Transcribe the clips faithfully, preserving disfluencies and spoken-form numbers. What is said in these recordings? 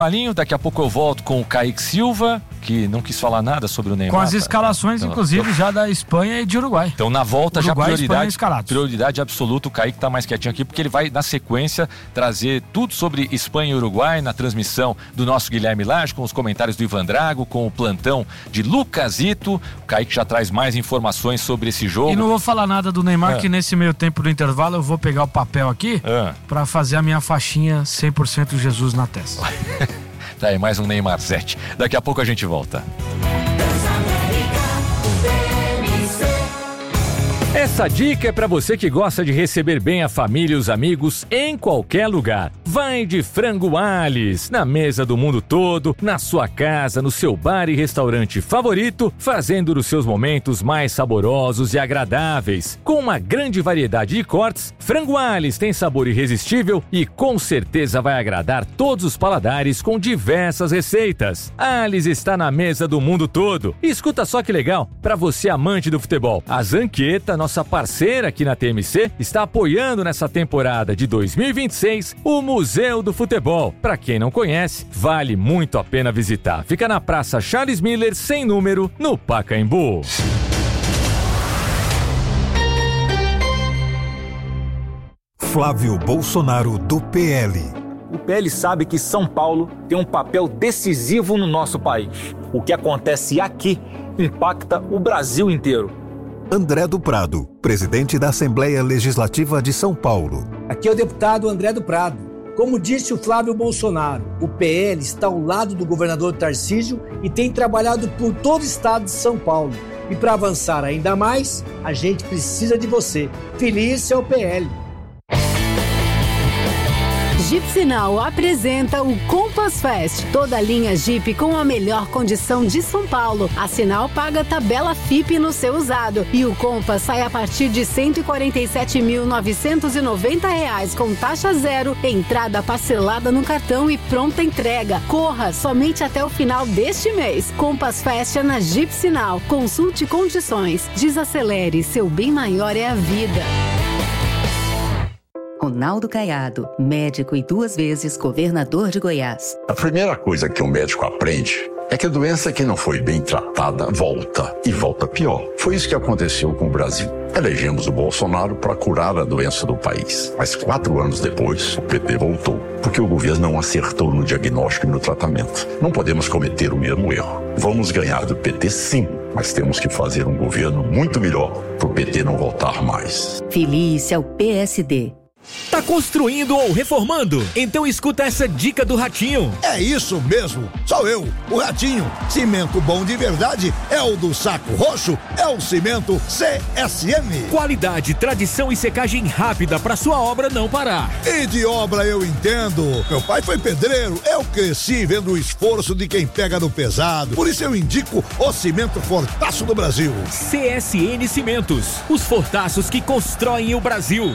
Malinho, daqui a pouco eu volto com o Kaique Silva, que não quis falar nada sobre o Neymar. Com as escalações, então, inclusive, então, já da Espanha e de Uruguai. Então, na volta, Uruguai, já prioridade, prioridade absoluta. O Kaique tá mais quietinho aqui, porque ele vai, na sequência, trazer tudo sobre Espanha e Uruguai na transmissão do nosso Guilherme Lage, com os comentários do Ivan Drago, com o plantão de Lucasito. O Kaique já traz mais informações sobre esse jogo. E não vou falar nada do Neymar, ah. que nesse meio tempo do intervalo eu vou pegar o papel aqui ah. para fazer a minha faixinha cem por cento Jesus na testa. Tá aí, mais um Neymar sete. Daqui a pouco a gente volta. Essa dica é para você que gosta de receber bem a família e os amigos em qualquer lugar. Vai de Frango Alice, na mesa do mundo todo, na sua casa, no seu bar e restaurante favorito, fazendo os seus momentos mais saborosos e agradáveis. Com uma grande variedade de cortes, Frango Alice tem sabor irresistível e com certeza vai agradar todos os paladares com diversas receitas. Alice está na mesa do mundo todo. E escuta só que legal, para você amante do futebol, a Zanqueta, nossa parceira aqui na T M C, está apoiando nessa temporada de dois mil e vinte e seis o Museu do Futebol. Para quem não conhece, vale muito a pena visitar. Fica na Praça Charles Miller, sem número, no Pacaembu. Flávio Bolsonaro, do P L. O P L sabe que São Paulo tem um papel decisivo no nosso país. O que acontece aqui impacta o Brasil inteiro. André do Prado, presidente da Assembleia Legislativa de São Paulo. Aqui é o deputado André do Prado. Como disse o Flávio Bolsonaro, o P L está ao lado do governador Tarcísio e tem trabalhado por todo o estado de São Paulo. E para avançar ainda mais, a gente precisa de você. Feliz é o P L. Jeep Sinal apresenta o Compass Fest. Toda a linha Jeep com a melhor condição de São Paulo. A Sinal paga tabela F I P no seu usado. E o Compass sai a partir de cento e quarenta e sete mil novecentos e noventa reais com taxa zero, entrada parcelada no cartão e pronta entrega. Corra somente até o final deste mês. Compass Fest é na Jeep Sinal. Consulte condições. Desacelere. Seu bem maior é a vida. Ronaldo Caiado, médico e duas vezes governador de Goiás. A primeira coisa que um médico aprende é que a doença que não foi bem tratada volta, e volta pior. Foi isso que aconteceu com o Brasil. Elegemos o Bolsonaro para curar a doença do país. Mas quatro anos depois, o P T voltou, porque o governo não acertou no diagnóstico e no tratamento. Não podemos cometer o mesmo erro. Vamos ganhar do P T sim, mas temos que fazer um governo muito melhor para o P T não voltar mais. Feliz é o P S D. Tá construindo ou reformando? Então escuta essa dica do Ratinho. É isso mesmo, sou eu, o Ratinho. Cimento bom de verdade é o do Saco Roxo, é o Cimento C S M. Qualidade, tradição e secagem rápida pra sua obra não parar. E de obra eu entendo. Meu pai foi pedreiro, eu cresci vendo o esforço de quem pega no pesado. Por isso eu indico o Cimento Fortaço do Brasil. C S N Cimentos, os fortaços que constroem o Brasil.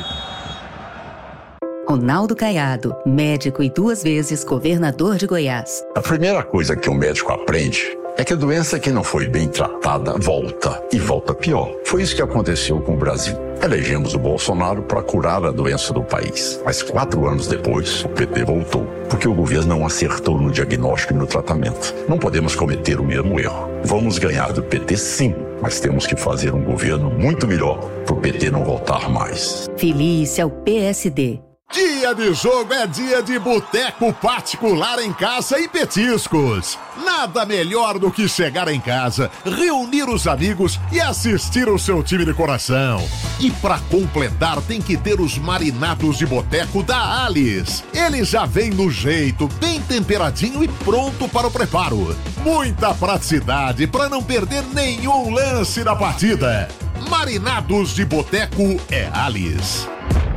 Ronaldo Caiado, médico e duas vezes governador de Goiás. A primeira coisa que um médico aprende é que a doença que não foi bem tratada volta, e volta pior. Foi isso que aconteceu com o Brasil. Elegemos o Bolsonaro para curar a doença do país. Mas quatro anos depois, o P T voltou, porque o governo não acertou no diagnóstico e no tratamento. Não podemos cometer o mesmo erro. Vamos ganhar do P T sim, mas temos que fazer um governo muito melhor para o P T não voltar mais. Feliz é o P S D. Dia de jogo é dia de boteco particular em casa e petiscos. Nada melhor do que chegar em casa, reunir os amigos e assistir o seu time de coração. E pra completar tem que ter os marinados de boteco da Alice. Ele já vem no jeito, bem temperadinho e pronto para o preparo. Muita praticidade para não perder nenhum lance da partida. Marinados de boteco é Alice.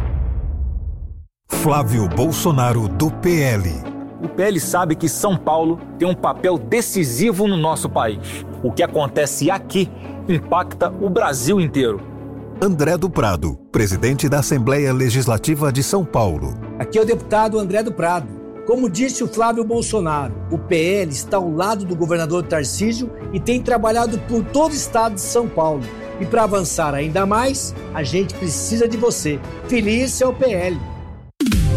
Flávio Bolsonaro, do P L. O P L sabe que São Paulo tem um papel decisivo no nosso país. O que acontece aqui impacta o Brasil inteiro. André do Prado, presidente da Assembleia Legislativa de São Paulo. Aqui é o deputado André do Prado. Como disse o Flávio Bolsonaro, o P L está ao lado do governador Tarcísio e tem trabalhado por todo o estado de São Paulo. E para avançar ainda mais, a gente precisa de você. Feliz é o P L.